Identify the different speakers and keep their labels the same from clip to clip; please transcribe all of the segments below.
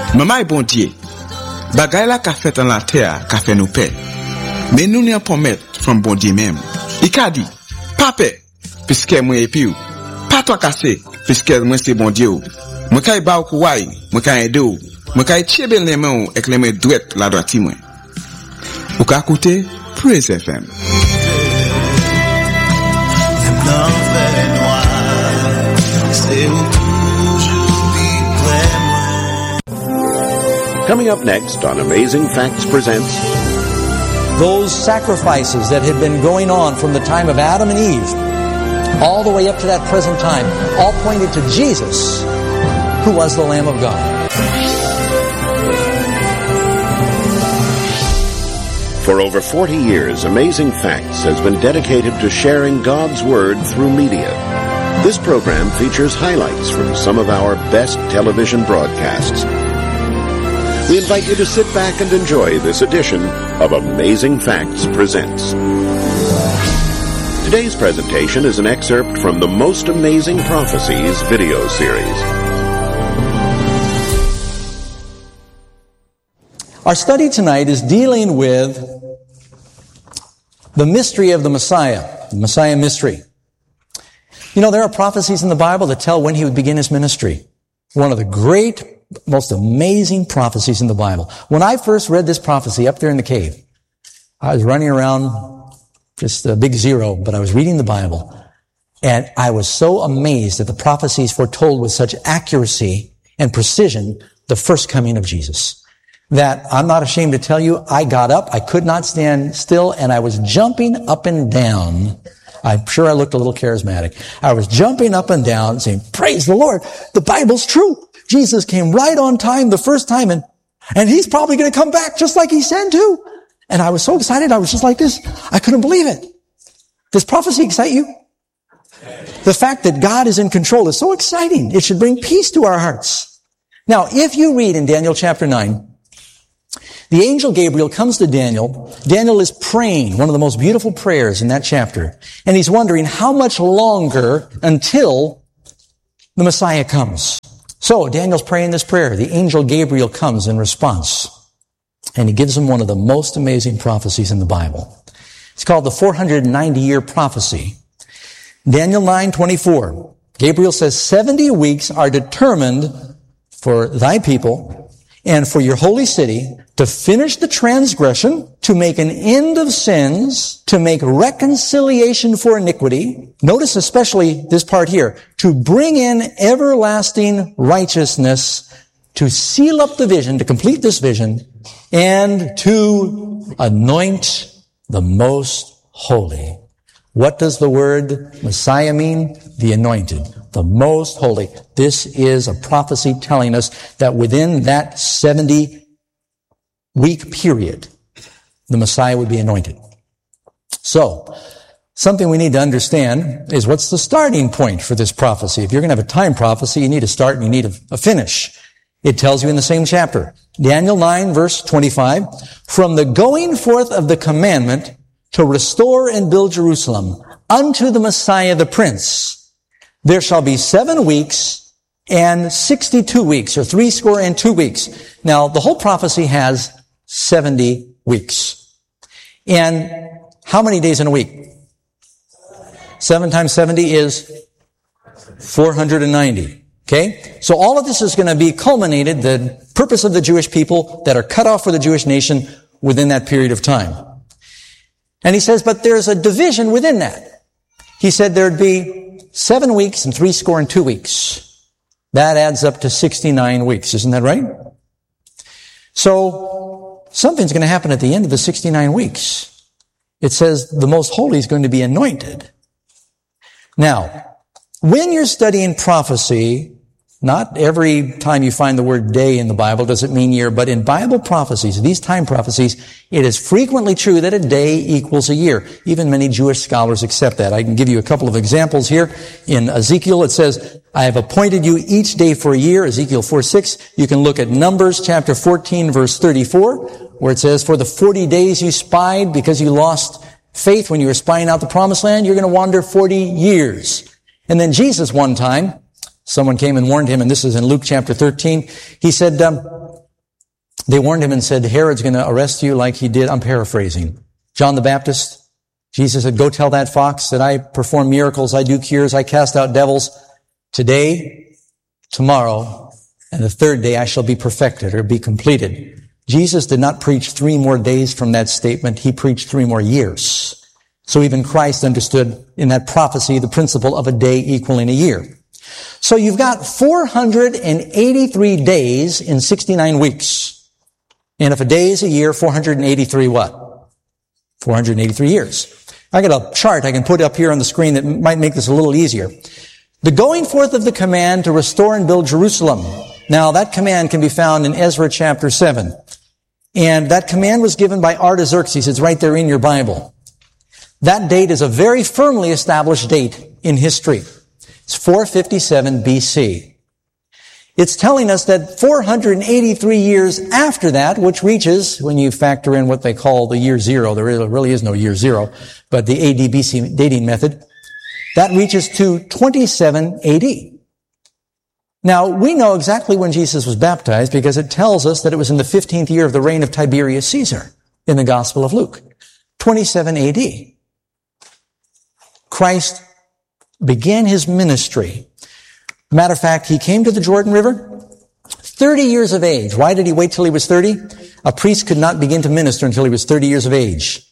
Speaker 1: Maman bon Dieu. Bagay la ka fait en la terre, ka fait nous paix. Mais nous n'y pas mettre from bon Dieu même. Il a dit, pas paix, puisque moi et puis, pas toi cassé, puisque moi c'est bon Dieu. Moi kay ba ou kouay, moi kay aider ou, moi kay tchebel les mains avec les mains droites la droite moi. Ou ka écouter Praise FM.
Speaker 2: Coming up next on Amazing Facts Presents,
Speaker 3: those sacrifices that had been going on from the time of Adam and Eve all the way up to that present time all pointed to Jesus, who was the Lamb of God.
Speaker 2: For over 40 years, Amazing Facts has been dedicated to sharing God's Word through media. This program features highlights from some of our best television broadcasts. We invite you to sit back and enjoy this edition of Amazing Facts Presents. Today's presentation is an excerpt from the Most Amazing Prophecies video series.
Speaker 3: Our study tonight is dealing with the mystery of the Messiah mystery. You know, there are prophecies in the Bible that tell when he would begin his ministry. One of the great, most amazing prophecies in the Bible. When I first read this prophecy up there in the cave, I was running around just a big zero, but I was reading the Bible, and I was so amazed that the prophecies foretold with such accuracy and precision the first coming of Jesus, that I'm not ashamed to tell you, I got up, I could not stand still, and I was jumping up and down. I'm sure I looked a little charismatic. I was jumping up and down saying, praise the Lord, the Bible's true. Jesus came right on time the first time, and he's probably going to come back just like he said to. And I was so excited, I was just like this. I couldn't believe it. Does prophecy excite you? The fact that God is in control is so exciting. It should bring peace to our hearts. Now, if you read in Daniel chapter 9, the angel Gabriel comes to Daniel. Daniel is praying, one of the most beautiful prayers in that chapter. And he's wondering how much longer until the Messiah comes. So Daniel's praying this prayer. The angel Gabriel comes in response. And he gives him one of the most amazing prophecies in the Bible. It's called the 490-year prophecy. Daniel 9:24. Gabriel says, 70 weeks are determined for thy people and for your holy city to finish the transgression, to make an end of sins, to make reconciliation for iniquity. Notice especially this part here, to bring in everlasting righteousness, to seal up the vision, to complete this vision, and to anoint the most holy. What does the word Messiah mean? The anointed, the most holy. This is a prophecy telling us that within that 70-week period, the Messiah would be anointed. So, something we need to understand is what's the starting point for this prophecy. If you're going to have a time prophecy, you need a start and you need a finish. It tells you in the same chapter. Daniel 9, verse 25, from the going forth of the commandment to restore and build Jerusalem unto the Messiah the Prince, there shall be 7 weeks and 62 weeks, or 62 weeks. Now, the whole prophecy has 70 weeks. And how many days in a week? 7 times 70 is 490. Okay? So all of this is going to be culminated, the purpose of the Jewish people that are cut off for the Jewish nation within that period of time. And he says, but there's a division within that. He said there'd be 7 weeks and 62 weeks. That adds up to 69 weeks. Isn't that right? So something's going to happen at the end of the 69 weeks. It says the most holy is going to be anointed. Now, when you're studying prophecy, not every time you find the word day in the Bible does it mean year, but in Bible prophecies, these time prophecies, it is frequently true that a day equals a year. Even many Jewish scholars accept that. I can give you a couple of examples here. In Ezekiel, it says, I have appointed you each day for a year, Ezekiel 4:6. You can look at Numbers chapter 14, verse 34, where it says, for the 40 days you spied because you lost faith when you were spying out the promised land, you're going to wander 40 years. And then Jesus one time, someone came and warned him, and this is in Luke chapter 13. He said, They warned him and said, Herod's going to arrest you like he did. I'm paraphrasing. John the Baptist. Jesus said, go tell that fox that I perform miracles, I do cures, I cast out devils. Today, tomorrow, and the third day I shall be perfected or be completed. Jesus did not preach 3 more days from that statement. He preached 3 more years. So even Christ understood in that prophecy the principle of a day equaling a year. So you've got 483 days in 69 weeks. And if a day is a year, 483 what? 483 years. I got a chart I can put up here on the screen that might make this a little easier. The going forth of the command to restore and build Jerusalem. Now that command can be found in Ezra chapter 7. And that command was given by Artaxerxes. It's right there in your Bible. That date is a very firmly established date in history. It's 457 BC. It's telling us that 483 years after that, which reaches, when you factor in what they call the year zero, there really is no year zero, but the AD BC dating method, that reaches to 27 AD. Now, we know exactly when Jesus was baptized because it tells us that it was in the 15th year of the reign of Tiberius Caesar in the Gospel of Luke. 27 AD. Christ began his ministry. Matter of fact, he came to the Jordan River, 30 years of age. Why did he wait till he was 30? A priest could not begin to minister until he was 30 years of age.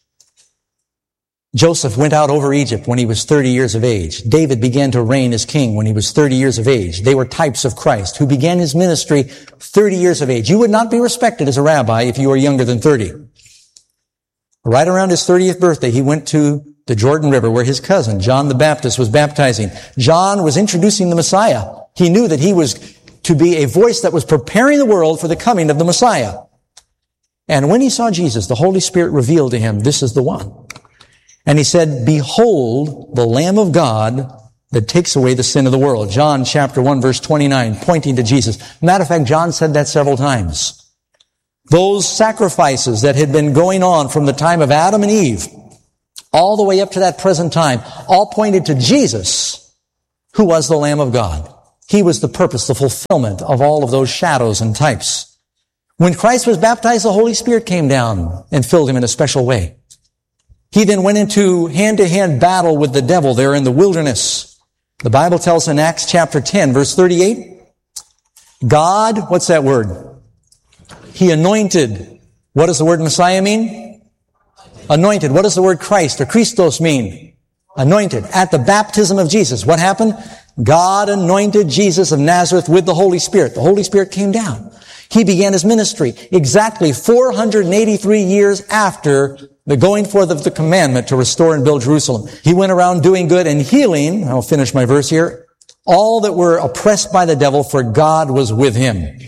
Speaker 3: Joseph went out over Egypt when he was 30 years of age. David began to reign as king when he was 30 years of age. They were types of Christ who began his ministry 30 years of age. You would not be respected as a rabbi if you were younger than 30. Right around his 30th birthday, he went to the Jordan River where his cousin, John the Baptist, was baptizing. John was introducing the Messiah. He knew that he was to be a voice that was preparing the world for the coming of the Messiah. And when he saw Jesus, the Holy Spirit revealed to him, this is the one. And he said, behold, the Lamb of God that takes away the sin of the world. John chapter 1 verse 29, pointing to Jesus. Matter of fact, John said that several times. Those sacrifices that had been going on from the time of Adam and Eve, all the way up to that present time, all pointed to Jesus, who was the Lamb of God. He was the purpose, the fulfillment of all of those shadows and types. When Christ was baptized, the Holy Spirit came down and filled him in a special way. He then went into hand-to-hand battle with the devil there in the wilderness. The Bible tells in Acts chapter 10, verse 38, God, what's that word? He anointed. What does the word Messiah mean? Anointed. What does the word Christ or Christos mean? Anointed. At the baptism of Jesus, what happened? God anointed Jesus of Nazareth with the Holy Spirit. The Holy Spirit came down. He began his ministry exactly 483 years after the going forth of the commandment to restore and build Jerusalem. He went around doing good and healing, I'll finish my verse here, all that were oppressed by the devil, for God was with him.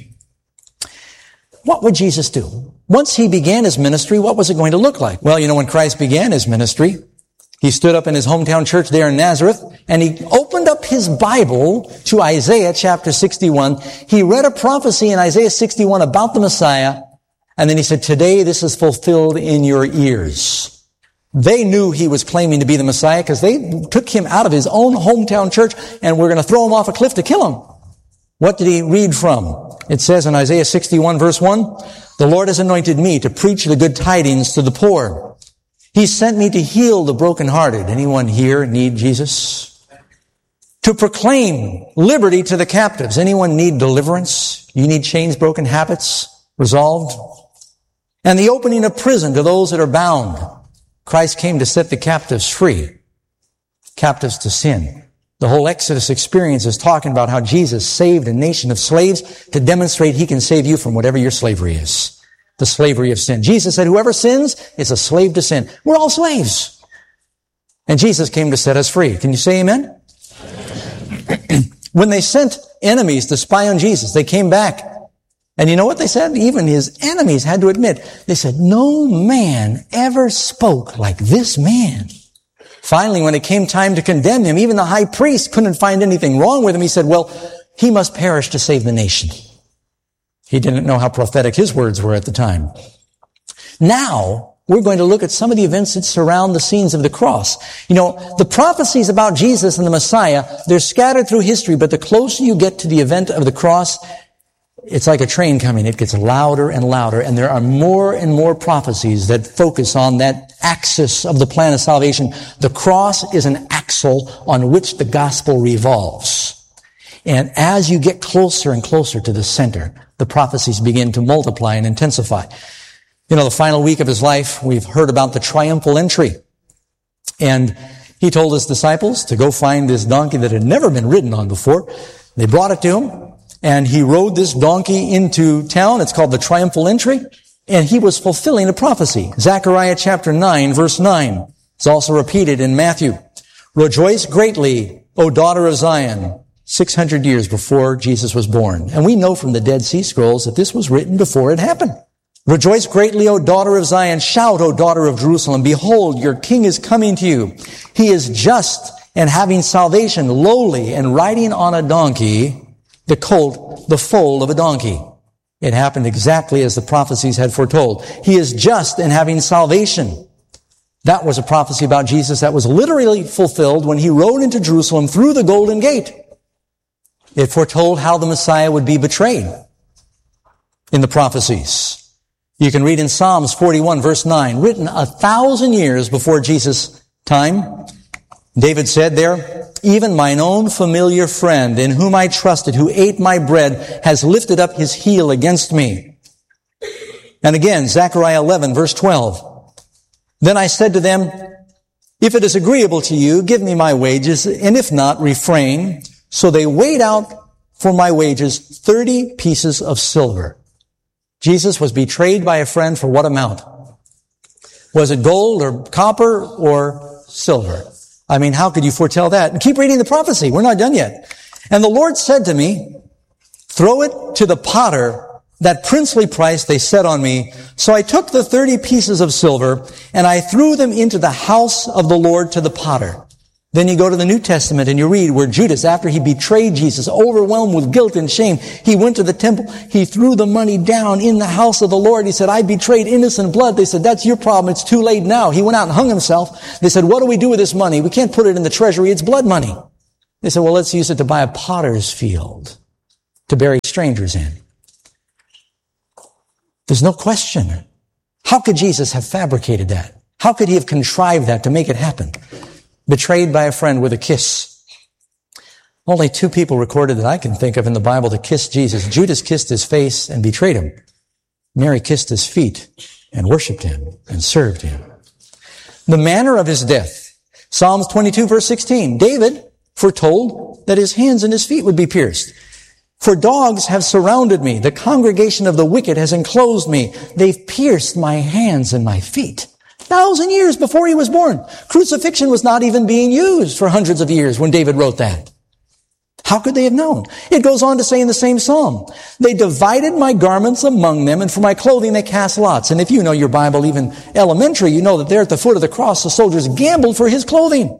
Speaker 3: What would Jesus do? Once he began his ministry, what was it going to look like? Well, when Christ began his ministry, he stood up in his hometown church there in Nazareth, and he opened up his Bible to Isaiah chapter 61. He read a prophecy in Isaiah 61 about the Messiah, and then he said, today this is fulfilled in your ears. They knew he was claiming to be the Messiah because they took him out of his own hometown church and were going to throw him off a cliff to kill him. What did he read from? It says in Isaiah 61 verse 1, the Lord has anointed me to preach the good tidings to the poor. He sent me to heal the brokenhearted. Anyone here need Jesus? To proclaim liberty to the captives. Anyone need deliverance? You need chains broken, habits resolved? And the opening of prison to those that are bound. Christ came to set the captives free. Captives to sin. The whole Exodus experience is talking about how Jesus saved a nation of slaves to demonstrate he can save you from whatever your slavery is. The slavery of sin. Jesus said, whoever sins is a slave to sin. We're all slaves. And Jesus came to set us free. Can you say amen? When they sent enemies to spy on Jesus, they came back. And you know what they said? Even his enemies had to admit. They said, no man ever spoke like this man. Finally, when it came time to condemn him, even the high priest couldn't find anything wrong with him. He said, well, he must perish to save the nation. He didn't know how prophetic his words were at the time. Now, we're going to look at some of the events that surround the scenes of the cross. The prophecies about Jesus and the Messiah, they're scattered through history, but the closer you get to the event of the cross, it's like a train coming. It gets louder and louder, and there are more and more prophecies that focus on that axis of the plan of salvation. The cross is an axle on which the gospel revolves. And as you get closer and closer to the center, the prophecies begin to multiply and intensify. You know, the final week of his life, we've heard about the triumphal entry. And he told his disciples to go find this donkey that had never been ridden on before. They brought it to him, and he rode this donkey into town. It's called the triumphal entry. And he was fulfilling a prophecy. Zechariah chapter 9, verse 9. It's also repeated in Matthew. Rejoice greatly, O daughter of Zion. 600 years before Jesus was born. And we know from the Dead Sea Scrolls that this was written before it happened. Rejoice greatly, O daughter of Zion. Shout, O daughter of Jerusalem. Behold, your king is coming to you. He is just and having salvation, lowly and riding on a donkey, the colt, the foal of a donkey. It happened exactly as the prophecies had foretold. He is just and having salvation. That was a prophecy about Jesus that was literally fulfilled when he rode into Jerusalem through the Golden Gate. It foretold how the Messiah would be betrayed in the prophecies. You can read in Psalms 41 verse 9, written 1,000 years before Jesus' time. David said there, even mine own familiar friend in whom I trusted, who ate my bread, has lifted up his heel against me. And again, Zechariah 11 verse 12. Then I said to them, if it is agreeable to you, give me my wages, and if not, refrain. So they weighed out for my wages 30 pieces of silver. Jesus was betrayed by a friend for what amount? Was it gold or copper or silver? I mean, how could you foretell that? And keep reading the prophecy. We're not done yet. And the Lord said to me, throw it to the potter, that princely price they set on me. So I took the 30 pieces of silver and I threw them into the house of the Lord to the potter. Then you go to the New Testament and you read where Judas, after he betrayed Jesus, overwhelmed with guilt and shame, he went to the temple. He threw the money down in the house of the Lord. He said, I betrayed innocent blood. They said, that's your problem. It's too late now. He went out and hung himself. They said, what do we do with this money? We can't put it in the treasury. It's blood money. They said, well, let's use it to buy a potter's field to bury strangers in. There's no question. How could Jesus have fabricated that? How could he have contrived that to make it happen? Betrayed by a friend with a kiss. Only 2 people recorded that I can think of in the Bible to kiss Jesus. Judas kissed his face and betrayed him. Mary kissed his feet and worshiped him and served him. The manner of his death. Psalms 22 verse 16. David foretold that his hands and his feet would be pierced. For dogs have surrounded me. The congregation of the wicked has enclosed me. They've pierced my hands and my feet. 1,000 years before he was born. Crucifixion was not even being used for hundreds of years when David wrote that. How could they have known? It goes on to say in the same psalm, they divided my garments among them, and for my clothing they cast lots. And if you know your Bible, even elementary, you know that there at the foot of the cross, the soldiers gambled for his clothing.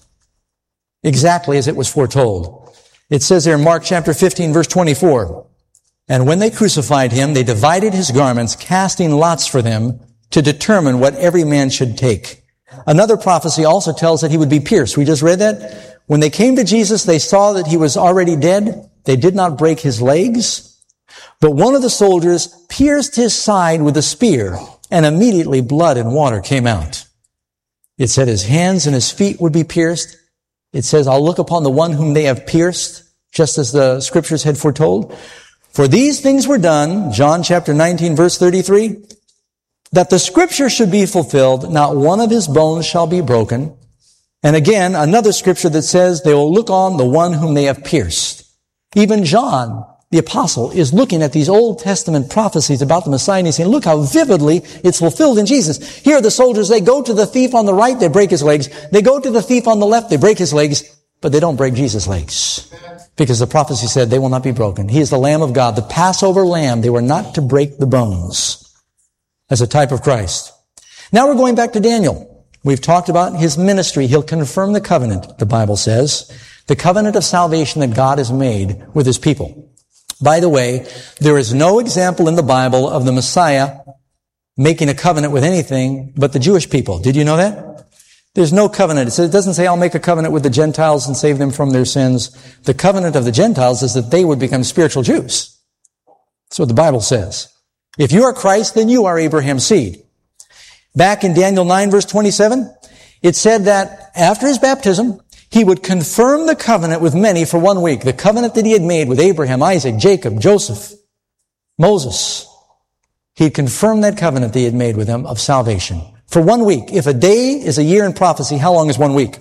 Speaker 3: Exactly as it was foretold. It says there in Mark chapter 15, verse 24, and when they crucified him, they divided his garments, casting lots for them, to determine what every man should take. Another prophecy also tells that he would be pierced. We just read that. When they came to Jesus, they saw that he was already dead. They did not break his legs. But one of the soldiers pierced his side with a spear, and immediately blood and water came out. It said his hands and his feet would be pierced. It says, I'll look upon the one whom they have pierced, just as the scriptures had foretold. For these things were done, John chapter 19, verse 33, that the scripture should be fulfilled, not one of his bones shall be broken. And again, another scripture that says they will look on the one whom they have pierced. Even John, the apostle, is looking at these Old Testament prophecies about the Messiah, and he's saying, look how vividly it's fulfilled in Jesus. Here are the soldiers, they go to the thief on the right, they break his legs. They go to the thief on the left, they break his legs, but they don't break Jesus' legs. Because the prophecy said they will not be broken. He is the Lamb of God, the Passover Lamb. They were not to break the bones. As a type of Christ. Now we're going back to Daniel. We've talked about his ministry. He'll confirm the covenant, the Bible says. The covenant of salvation that God has made with his people. By the way, there is no example in the Bible of the Messiah making a covenant with anything but the Jewish people. Did you know that? There's no covenant. It doesn't say I'll make a covenant with the Gentiles and save them from their sins. The covenant of the Gentiles is that they would become spiritual Jews. That's what the Bible says. If you are Christ, then you are Abraham's seed. Back in Daniel 9, verse 27, it said that after his baptism, he would confirm the covenant with many for 1 week. The covenant that he had made with Abraham, Isaac, Jacob, Joseph, Moses. He'd confirm that covenant that he had made with them of salvation for 1 week. If a day is a year in prophecy, how long is 1 week?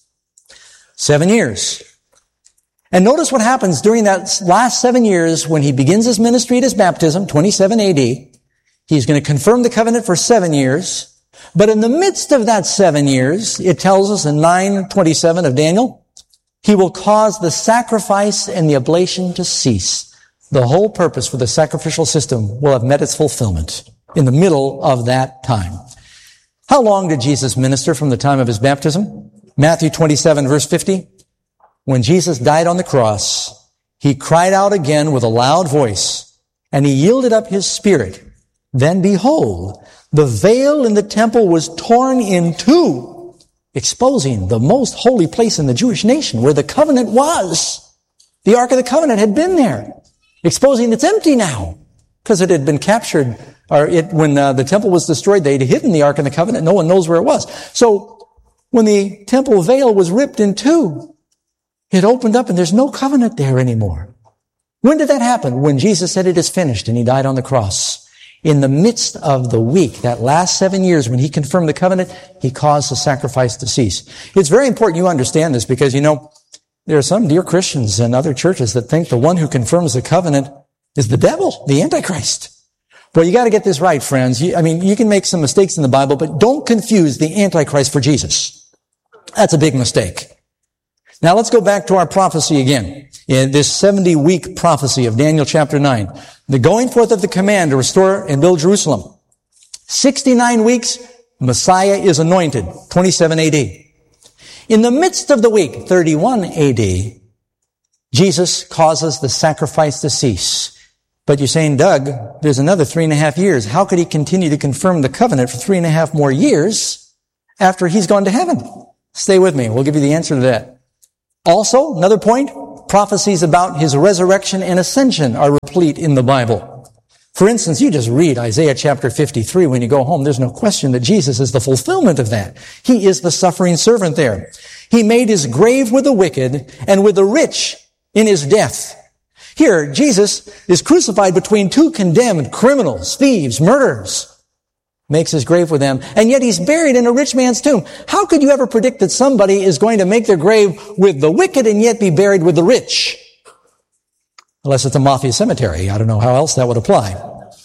Speaker 3: 7 years. And notice what happens during that last 7 years when he begins his ministry at his baptism, 27 AD. He's going to confirm the covenant for 7 years. But in the midst of that 7 years, it tells us in 9:27 of Daniel, he will cause the sacrifice and the oblation to cease. The whole purpose for the sacrificial system will have met its fulfillment in the middle of that time. How long did Jesus minister from the time of his baptism? Matthew 27, verse 50. When Jesus died on the cross, he cried out again with a loud voice, and he yielded up his spirit. Then behold, the veil in the temple was torn in two, exposing the most holy place in the Jewish nation where the covenant was. The Ark of the Covenant had been there, exposing it's empty now because it had been captured, when the temple was destroyed, they'd hidden the Ark of the Covenant. No one knows where it was. So when the temple veil was ripped in two, it opened up and there's no covenant there anymore. When did that happen? When Jesus said it is finished and he died on the cross. In the midst of the week, that last 7 years when he confirmed the covenant, he caused the sacrifice to cease. It's very important you understand this because, there are some dear Christians and other churches that think the one who confirms the covenant is the devil, the Antichrist. Well, you got to get this right, friends. You can make some mistakes in the Bible, but don't confuse the Antichrist for Jesus. That's a big mistake. Now let's go back to our prophecy again. In this 70-week prophecy of Daniel chapter 9. The going forth of the command to restore and build Jerusalem. 69 weeks, Messiah is anointed. 27 AD. In the midst of the week, 31 AD, Jesus causes the sacrifice to cease. But you're saying, Doug, there's another 3.5 years. How could he continue to confirm the covenant for 3.5 more years after he's gone to heaven? Stay with me. We'll give you the answer to that. Also, another point, prophecies about his resurrection and ascension are replete in the Bible. For instance, you just read Isaiah chapter 53 when you go home. There's no question that Jesus is the fulfillment of that. He is the suffering servant there. He made his grave with the wicked and with the rich in his death. Here, Jesus is crucified between two condemned criminals, thieves, murderers. Makes his grave with them, and yet he's buried in a rich man's tomb. How could you ever predict that somebody is going to make their grave with the wicked and yet be buried with the rich? Unless it's a mafia cemetery. I don't know how else that would apply.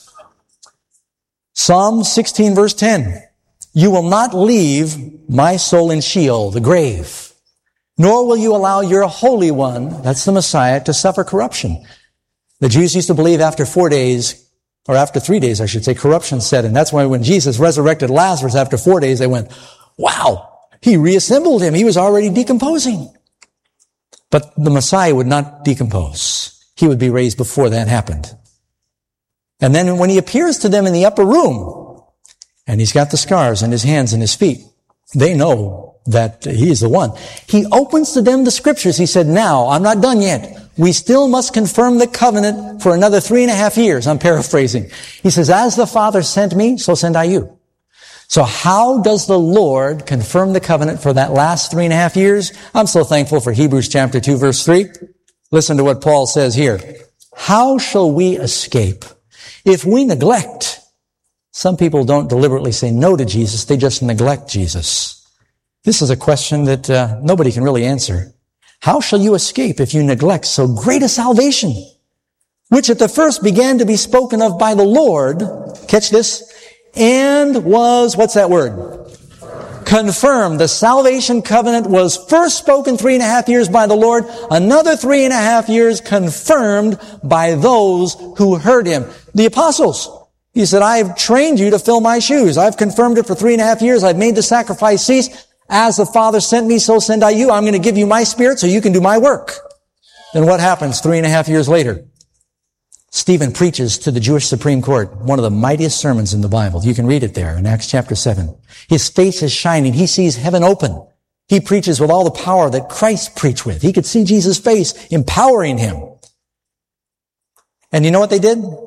Speaker 3: Psalm 16 verse 10. You will not leave my soul in Sheol, the grave, nor will you allow your Holy One, that's the Messiah, to suffer corruption. The Jews used to believe after 4 days, or after 3 days, I should say, corruption set in. That's why when Jesus resurrected Lazarus after 4 days, they went, wow, he reassembled him. He was already decomposing. But the Messiah would not decompose. He would be raised before that happened. And then when he appears to them in the upper room, and he's got the scars on his hands and his feet, they know that he is the one. He opens to them the scriptures. He said, now, I'm not done yet. We still must confirm the covenant for another 3.5 years. I'm paraphrasing. He says, as the Father sent me, so send I you. So how does the Lord confirm the covenant for that last 3.5 years? I'm so thankful for Hebrews chapter 2 verse 3. Listen to what Paul says here. How shall we escape if we neglect? Some people don't deliberately say no to Jesus. They just neglect Jesus. This is a question that nobody can really answer. How shall you escape if you neglect so great a salvation, which at the first began to be spoken of by the Lord, catch this, and was, what's that word? Confirmed. The salvation covenant was first spoken 3.5 years by the Lord, another 3.5 years confirmed by those who heard him. The apostles. He said, I've trained you to fill my shoes. I've confirmed it for 3.5 years. I've made the sacrifice cease. As the Father sent me, so send I you. I'm going to give you my spirit so you can do my work. Then what happens 3.5 years later? Stephen preaches to the Jewish Supreme Court, one of the mightiest sermons in the Bible. You can read it there in Acts chapter 7. His face is shining. He sees heaven open. He preaches with all the power that Christ preached with. He could see Jesus' face empowering him. And you know what they did?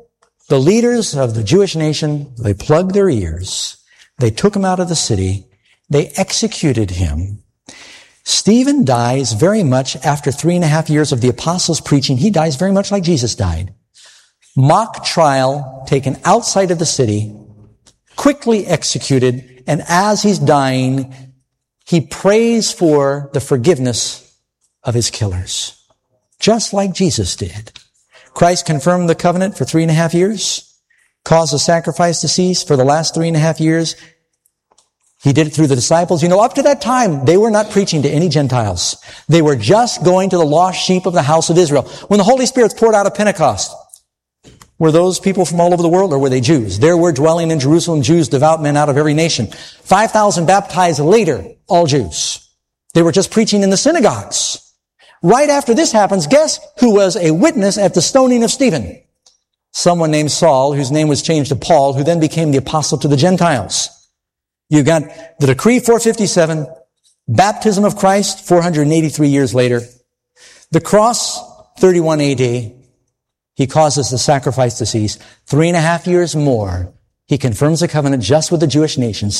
Speaker 3: The leaders of the Jewish nation, they plugged their ears. They took him out of the city. They executed him. Stephen dies very much after 3.5 years of the apostles' preaching. He dies very much like Jesus died. Mock trial taken outside of the city, quickly executed, and as he's dying, he prays for the forgiveness of his killers, just like Jesus did. Christ confirmed the covenant for 3.5 years, caused the sacrifice to cease for the last 3.5 years. He did it through the disciples. You know, up to that time, they were not preaching to any Gentiles. They were just going to the lost sheep of the house of Israel. When the Holy Spirit's poured out at Pentecost, were those people from all over the world, or were they Jews? There were dwelling in Jerusalem Jews, devout men out of every nation. 5,000 baptized later, all Jews. They were just preaching in the synagogues. Right after this happens, guess who was a witness at the stoning of Stephen? Someone named Saul, whose name was changed to Paul, who then became the apostle to the Gentiles. You got the decree 457, baptism of Christ 483 years later, the cross 31 AD. He causes the sacrifice to cease. 3.5 years more, he confirms the covenant just with the Jewish nation.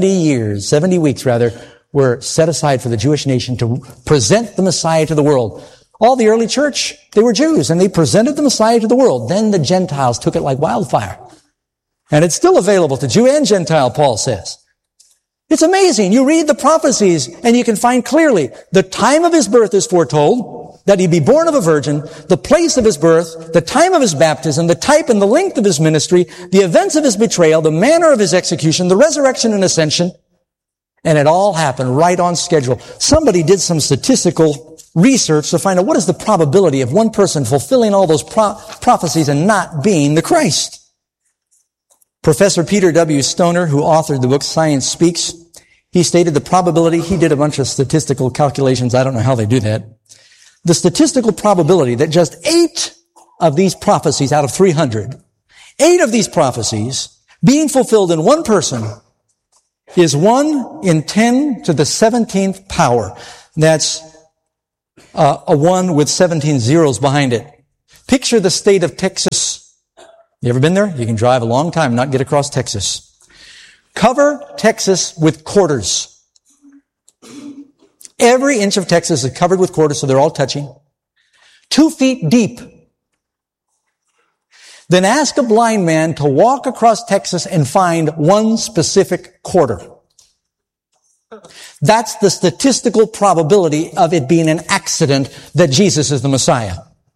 Speaker 3: 70 weeks were set aside for the Jewish nation to present the Messiah to the world. All the early church, they were Jews, and they presented the Messiah to the world. Then the Gentiles took it like wildfire. And it's still available to Jew and Gentile, Paul says. It's amazing. You read the prophecies, and you can find clearly the time of his birth is foretold, that he'd be born of a virgin, the place of his birth, the time of his baptism, the type and the length of his ministry, the events of his betrayal, the manner of his execution, the resurrection and ascension. And it all happened right on schedule. Somebody did some statistical research to find out what is the probability of one person fulfilling all those prophecies and not being the Christ. Professor Peter W. Stoner, who authored the book Science Speaks, he stated the probability, he did a bunch of statistical calculations, I don't know how they do that. The statistical probability that just 8 of these prophecies out of 300, 8 of these prophecies being fulfilled in one person is 1 in 10 to the 17th power. That's a 1 with 17 zeros behind it. Picture the state of Texas. You ever been there? You can drive a long time and not get across Texas. Cover Texas with quarters. Every inch of Texas is covered with quarters, so they're all touching. 2 feet deep. Then ask a blind man to walk across Texas and find one specific quarter. That's the statistical probability of it being an accident that Jesus is the Messiah.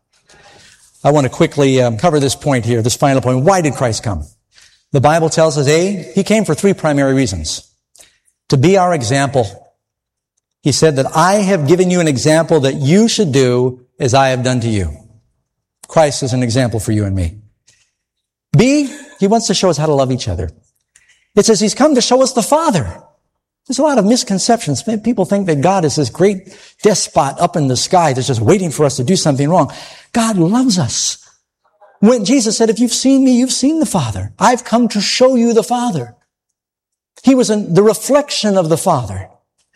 Speaker 3: I want to quickly cover this point here, this final point. Why did Christ come? The Bible tells us, he came for 3 primary reasons. To be our example. He said that I have given you an example that you should do as I have done to you. Christ is an example for you and me. B, he wants to show us how to love each other. It says he's come to show us the Father. There's a lot of misconceptions. People think that God is this great despot up in the sky that's just waiting for us to do something wrong. God loves us. When Jesus said, if you've seen me, you've seen the Father. I've come to show you the Father. He was the reflection of the Father.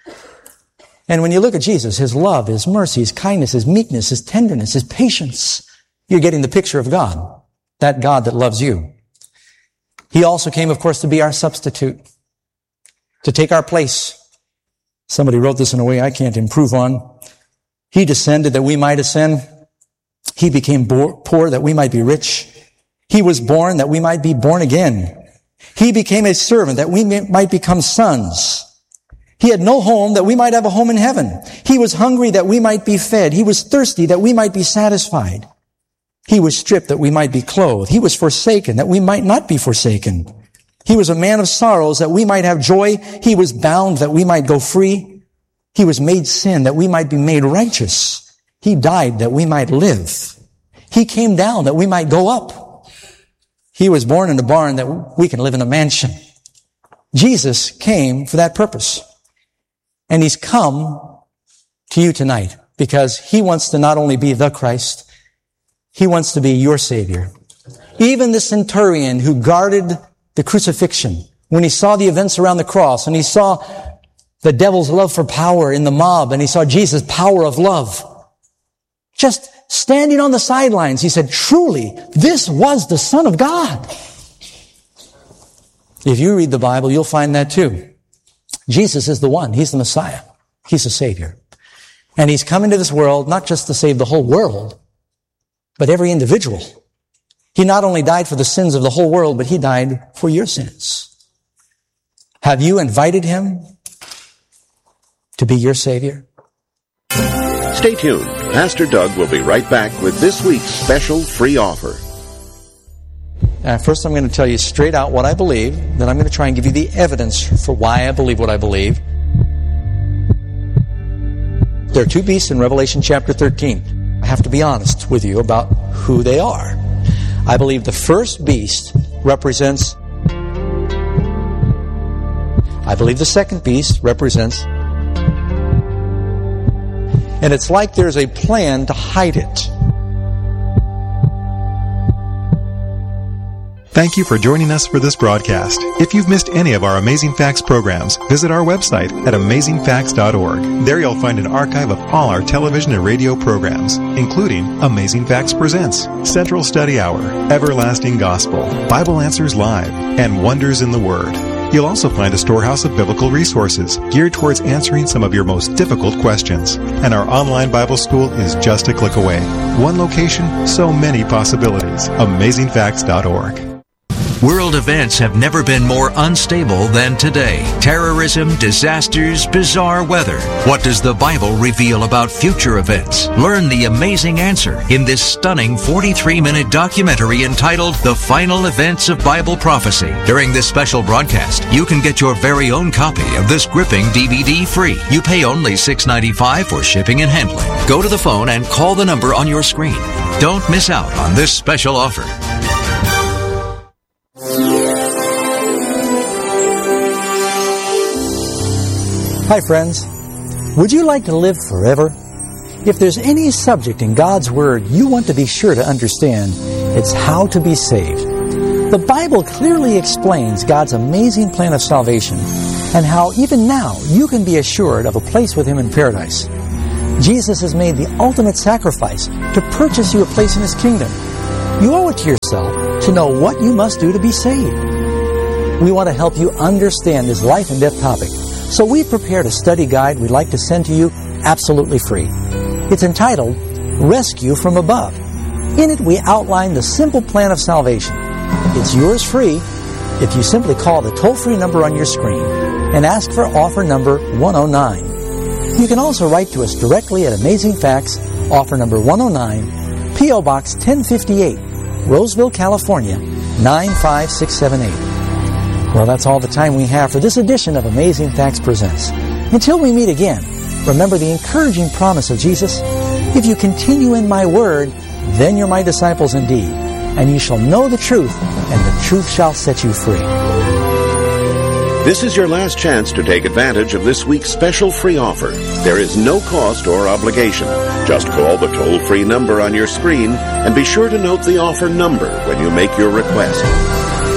Speaker 3: And when you look at Jesus, his love, his mercy, his kindness, his meekness, his tenderness, his patience, you're getting the picture of God, that God that loves you. He also came, of course, to be our substitute, to take our place. Somebody wrote this in a way I can't improve on. He descended that we might ascend. He became poor that we might be rich. He was born that we might be born again. He became a servant that we might become sons. He had no home that we might have a home in heaven. He was hungry that we might be fed. He was thirsty that we might be satisfied. He was stripped that we might be clothed. He was forsaken that we might not be forsaken. He was a man of sorrows that we might have joy. He was bound that we might go free. He was made sin that we might be made righteous. He died that we might live. He came down that we might go up. He was born in a barn that we can live in a mansion. Jesus came for that purpose. And he's come to you tonight because he wants to not only be the Christ, he wants to be your Savior. Even the centurion who guarded the crucifixion, when he saw the events around the cross and he saw the devil's love for power in the mob and he saw Jesus' power of love, just standing on the sidelines, he said, truly, this was the Son of God. If you read the Bible, you'll find that too. Jesus is the one. He's the Messiah. He's the Savior. And He's come into this world not just to save the whole world, but every individual. He not only died for the sins of the whole world, but He died for your sins. Have you invited Him to be your Savior?
Speaker 2: Stay tuned. Pastor Doug will be right back with this week's special free offer.
Speaker 3: First, I'm going to tell you straight out what I believe. Then I'm going to try and give you the evidence for why I believe what I believe. There are two beasts in Revelation chapter 13. I have to be honest with you about who they are. I believe the first beast represents... I believe the second beast represents... And it's like there's a plan to hide it.
Speaker 4: Thank you for joining us for this broadcast. If you've missed any of our Amazing Facts programs, visit our website at amazingfacts.org. There you'll find an archive of all our television and radio programs, including Amazing Facts Presents, Central Study Hour, Everlasting Gospel, Bible Answers Live, and Wonders in the Word. You'll also find a storehouse of biblical resources geared towards answering some of your most difficult questions. And our online Bible school is just a click away. One location, so many possibilities. AmazingFacts.org.
Speaker 5: World events have never been more unstable than today. Terrorism, disasters, bizarre weather. What does the Bible reveal about future events? Learn the amazing answer in this stunning 43-minute documentary entitled The Final Events of Bible Prophecy. During this special broadcast, you can get your very own copy of this gripping DVD free. You pay only $6.95 for shipping and handling. Go to the phone and call the number on your screen. Don't miss out on this special offer.
Speaker 3: Hi friends, would you like to live forever? If there's any subject in God's Word you want to be sure to understand, it's how to be saved. The Bible clearly explains God's amazing plan of salvation and how even now you can be assured of a place with Him in paradise. Jesus has made the ultimate sacrifice to purchase you a place in His kingdom. You owe it to yourself to know what you must do to be saved. We want to help you understand this life and death topic. So we prepared a study guide we'd like to send to you absolutely free. It's entitled, Rescue from Above. In it, we outline the simple plan of salvation. It's yours free if you simply call the toll-free number on your screen and ask for offer number 109. You can also write to us directly at Amazing Facts, offer number 109, P.O. Box 1058, Roseville, California, 95678. Well, that's all the time we have for this edition of Amazing Facts Presents. Until we meet again, remember the encouraging promise of Jesus, if you continue in my word, then you're my disciples indeed, and you shall know the truth, and the truth shall set you free.
Speaker 2: This is your last chance to take advantage of this week's special free offer. There is no cost or obligation. Just call the toll-free number on your screen and be sure to note the offer number when you make your request.